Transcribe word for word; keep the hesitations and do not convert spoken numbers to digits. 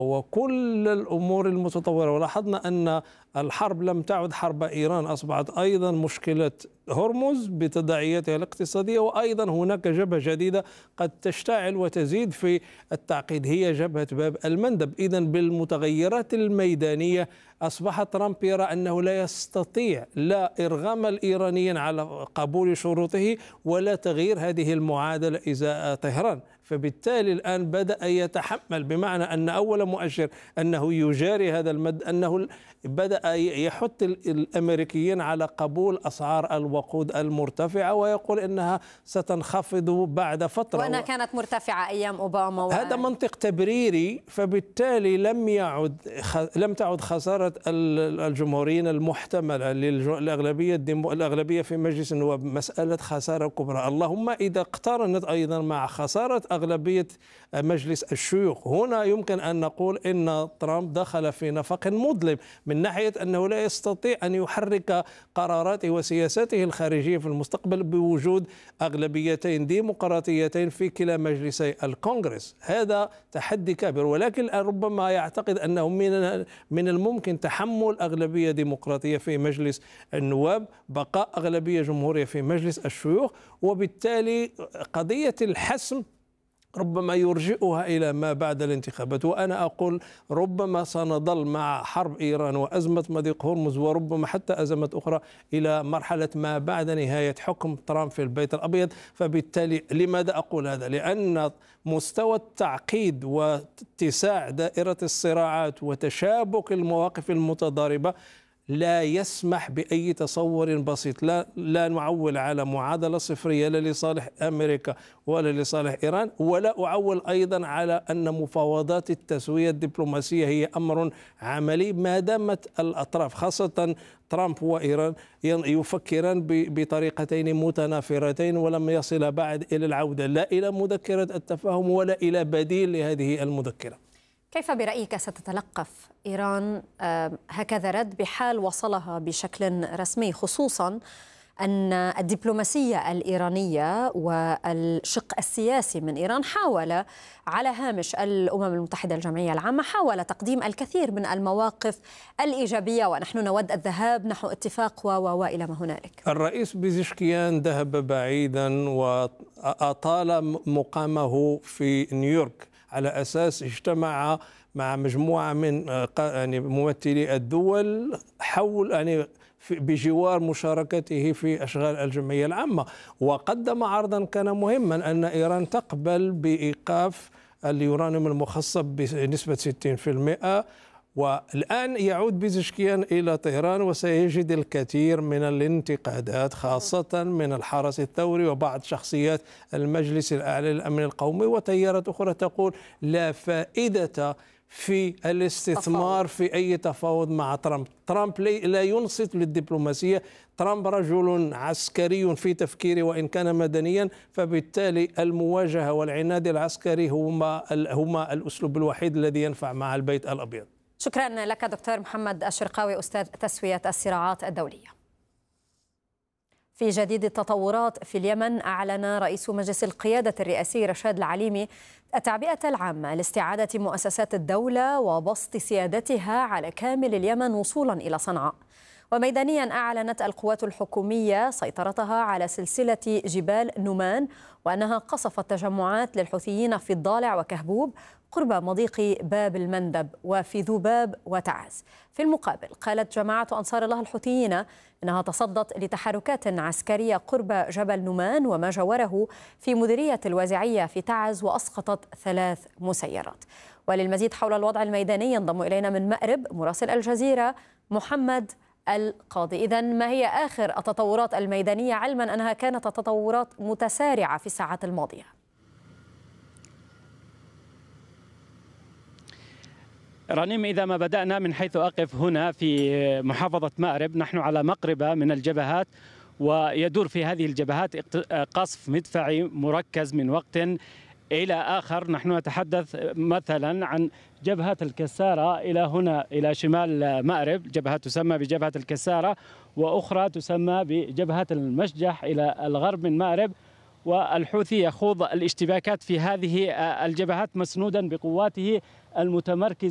وكل الأمور المتطورة. ولاحظنا أن الحرب لم تعد حرب إيران، أصبحت أيضا مشكلة هرمز بتداعياتها الاقتصادية، وأيضا هناك جبهة جديدة قد تشتعل وتزيد في التعقيد، هي جبهة باب المندب. إذا بالمتغيرات الميدانية أصبح ترامب يرى أنه لا يستطيع لا إرغام الإيرانيين على قبول شروطه ولا تغيير هذه المعادلة إزاء طهران. فبالتالي الآن بدأ يتحمل، بمعنى أن أول مؤشر أنه يجاري هذا المد أنه بدأ يحث الأمريكيين على قبول أسعار الوقود المرتفعة، ويقول أنها ستنخفض بعد فترة، وأنها كانت مرتفعة أيام أوباما. و... هذا منطق تبريري. فبالتالي لم يعد لم تعد خسارة الجمهوريين المحتملة للأغلبية الأغلبية في مجلس النواب مسألة خسارة كبرى، اللهم إذا اقترنت أيضا مع خسارة أغلبية مجلس الشيوخ. هنا يمكن أن نقول إن ترامب دخل في نفق مظلم، من ناحية أنه لا يستطيع أن يحرك قراراته وسياساته الخارجية في المستقبل بوجود أغلبيتين ديمقراطيتين في كلا مجلسي الكونغرس. هذا تحدي كبير، ولكن ربما يعتقد أنه من من الممكن تحمل أغلبية ديمقراطية في مجلس النواب، بقاء أغلبية جمهورية في مجلس الشيوخ، وبالتالي قضية الحسم ربما يرجئها إلى ما بعد الانتخابات. وأنا أقول ربما سنظل مع حرب إيران وأزمة مضيق هرمز، وربما حتى أزمات أخرى، إلى مرحلة ما بعد نهاية حكم ترامب في البيت الأبيض. فبالتالي لماذا أقول هذا؟ لأن مستوى التعقيد واتساع دائرة الصراعات وتشابك المواقف المتضاربة لا يسمح بأي تصور بسيط. لا, لا نعول على معادلة صفرية لا لصالح أمريكا ولا لصالح إيران، ولا أعول أيضا على أن مفاوضات التسوية الدبلوماسية هي أمر عملي، ما دامت الأطراف خاصة ترامب وإيران يفكران بطريقتين متنافرتين، ولم يصل بعد إلى العودة لا إلى مذكرة التفاهم ولا إلى بديل لهذه المذكرة. كيف برأيك ستتلقف إيران هكذا رد بحال وصلها بشكل رسمي، خصوصا أن الدبلوماسية الإيرانية والشق السياسي من إيران حاول على هامش الأمم المتحدة الجمعية العامة حاول تقديم الكثير من المواقف الإيجابية، ونحن نود الذهاب نحو اتفاق و وإلى ما هنالك. الرئيس بيزشكيان ذهب بعيدا وأطال مقامه في نيويورك على أساس اجتمع مع مجموعة من يعني ممثلي الدول حول يعني بجوار مشاركته في أشغال الجمعية العامة، وقدم عرضا كان مهما أن إيران تقبل بإيقاف اليورانيوم المخصب بنسبة ستين بالمئة. والآن يعود بيزشكيان إلى طهران وسيجد الكثير من الانتقادات، خاصة من الحرس الثوري وبعض شخصيات المجلس الأعلى للأمن القومي، وتيارات أخرى تقول لا فائدة في الاستثمار في أي تفاوض مع ترامب. ترامب لا ينصت للدبلوماسية، ترامب رجل عسكري في تفكيره وإن كان مدنيا، فبالتالي المواجهة والعناد العسكري هما هما الأسلوب الوحيد الذي ينفع مع البيت الأبيض. شكرا لك دكتور محمد الشرقاوي، أستاذ تسوية الصراعات الدولية. في جديد التطورات في اليمن، أعلن رئيس مجلس القيادة الرئاسي رشاد العليمي التعبئة العامة لاستعادة مؤسسات الدولة وبسط سيادتها على كامل اليمن وصولا إلى صنعاء. وميدانيا أعلنت القوات الحكومية سيطرتها على سلسلة جبال نومان، وأنها قصفت تجمعات للحوثيين في الضالع وكهبوب قرب مضيق باب المندب وفي ذوباب وتعز. في المقابل قالت جماعة أنصار الله الحوثيين إنها تصدت لتحركات عسكرية قرب جبل نومان وما جاوره في مديرية الوازعية في تعز، وأسقطت ثلاث مسيرات. وللمزيد حول الوضع الميداني ينضم إلينا من مأرب مراسل الجزيرة محمد القاضي. إذن ما هي آخر التطورات الميدانية، علما أنها كانت تطورات متسارعة في الساعات الماضية؟ رنيم، إذا ما بدأنا من حيث أقف هنا في محافظة مأرب، نحن على مقربة من الجبهات، ويدور في هذه الجبهات قصف مدفعي مركز من وقت إلى آخر. نحن نتحدث مثلا عن جبهة الكسارة إلى هنا إلى شمال مأرب، جبهة تسمى بجبهة الكسارة، وأخرى تسمى بجبهة المشجح إلى الغرب من مأرب. والحوثي يخوض الاشتباكات في هذه الجبهات مسنودا بقواته المتمركزة